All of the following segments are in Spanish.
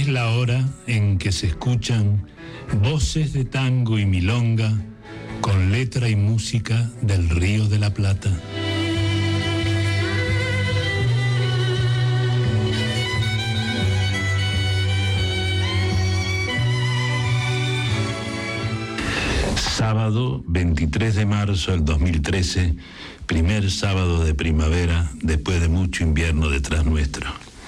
Es la hora en que se escuchan voces de tango y milonga con letra y música del Río de la Plata. Sábado 23 de marzo del 2013, primer sábado de primavera después de mucho invierno detrás nuestro.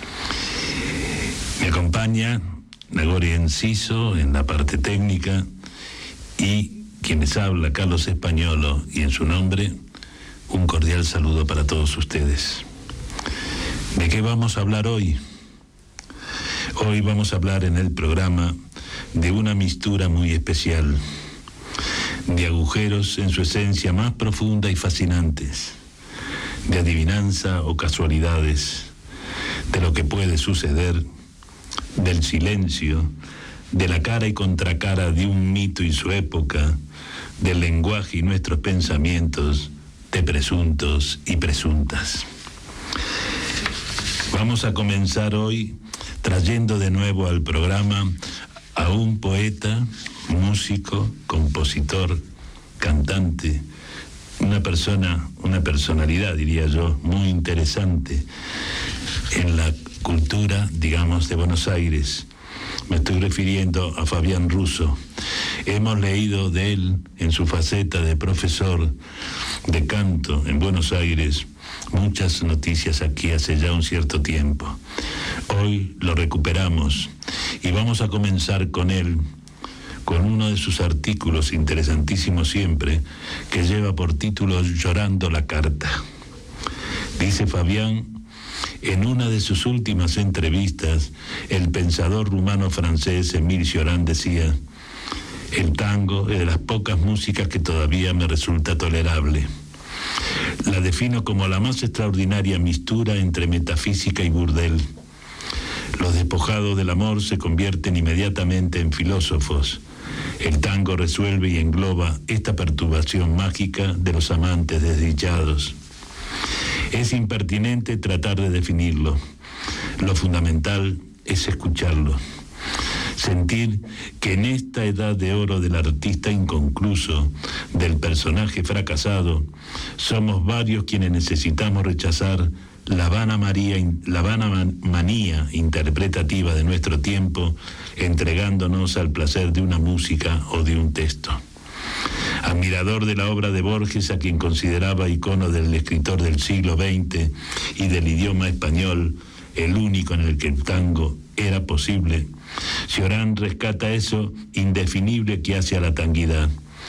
Me acompaña Nagori Enciso en la parte técnica y quien les habla, Carlos Españolo, y en su nombre un cordial saludo para todos ustedes. ¿De qué vamos a hablar hoy? Hoy vamos a hablar en el programa de una mistura muy especial, de agujeros en su esencia más profunda y fascinantes, de adivinanza o casualidades, de lo que puede suceder, del silencio, de la cara y contracara de un mito y su época, del lenguaje y nuestros pensamientos, de presuntos y presuntas. Vamos a comenzar hoy trayendo de nuevo al programa a un poeta, músico, compositor, cantante, una personalidad, diría yo, muy interesante en la cultura, digamos, de Buenos Aires. Me estoy refiriendo a Fabián Russo. Hemos leído de él en su faceta de profesor de canto en Buenos Aires muchas noticias aquí hace ya un cierto tiempo. Hoy lo recuperamos y vamos a comenzar con él, con uno de sus artículos interesantísimos siempre, que lleva por título Llorando la carta. Dice Fabián: en una de sus últimas entrevistas, el pensador rumano-francés Émile Cioran decía: el tango es de las pocas músicas que todavía me resulta tolerable. La defino como la más extraordinaria mistura entre metafísica y burdel. Los despojados del amor se convierten inmediatamente en filósofos. El tango resuelve y engloba esta perturbación mágica de los amantes desdichados. Es impertinente tratar de definirlo. Lo fundamental es escucharlo. Sentir que en esta edad de oro del artista inconcluso, del personaje fracasado, somos varios quienes necesitamos rechazar la vana manía interpretativa de nuestro tiempo, entregándonos al placer de una música o de un texto. Admirador de la obra de Borges, a quien consideraba icono del escritor del siglo XX y del idioma español, el único en el que el tango era posible, Cioran rescata eso indefinible que hace a la tanguidad.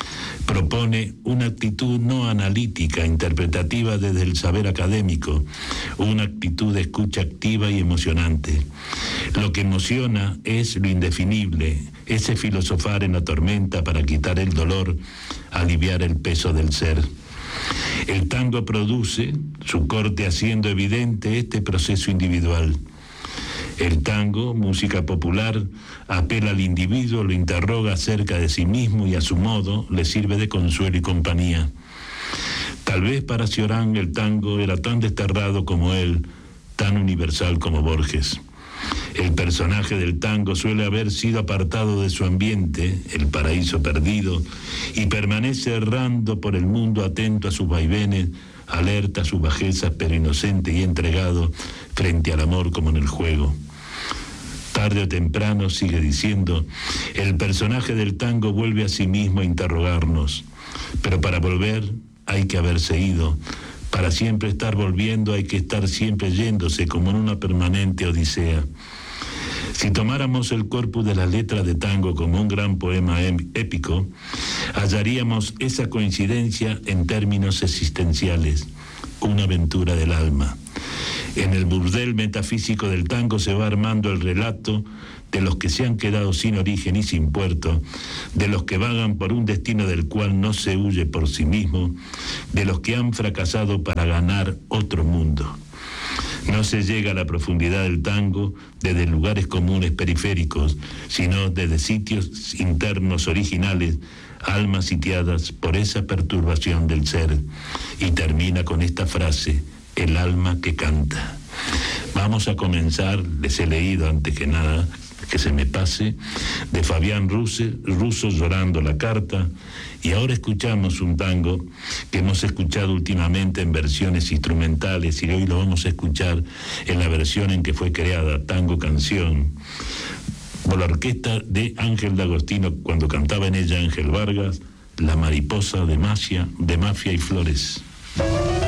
Propone una actitud no analítica, interpretativa desde el saber académico, una actitud de escucha activa y emocionante. Lo que emociona es lo indefinible, ese filosofar en la tormenta para quitar el dolor, aliviar el peso del ser. El tango produce su corte haciendo evidente este proceso individual. El tango, música popular, apela al individuo, lo interroga acerca de sí mismo y a su modo le sirve de consuelo y compañía. Tal vez para Cioran el tango era tan desterrado como él, tan universal como Borges. El personaje del tango suele haber sido apartado de su ambiente, el paraíso perdido, y permanece errando por el mundo atento a sus vaivenes, alerta a sus bajezas, pero inocente y entregado frente al amor como en el juego. Tarde o temprano, sigue diciendo, el personaje del tango vuelve a sí mismo a interrogarnos, pero para volver hay que haberse ido. Para siempre estar volviendo hay que estar siempre yéndose, como en una permanente odisea. Si tomáramos el corpus de las letras de tango como un gran poema épico, hallaríamos esa coincidencia en términos existenciales, una aventura del alma. En el burdel metafísico del tango se va armando el relato de los que se han quedado sin origen y sin puerto, de los que vagan por un destino del cual no se huye por sí mismo, de los que han fracasado para ganar otro mundo. No se llega a la profundidad del tango desde lugares comunes periféricos, sino desde sitios internos originales, almas sitiadas por esa perturbación del ser. Y termina con esta frase: el alma que canta. Vamos a comenzar, les he leído antes que nada que se me pase, de Fabián Russo, Llorando la carta, y ahora escuchamos un tango que hemos escuchado últimamente en versiones instrumentales y hoy lo vamos a escuchar en la versión en que fue creada, Tango Canción, por la orquesta de Ángel D'Agostino, cuando cantaba en ella Ángel Vargas, La mariposa de Mafia y Flores.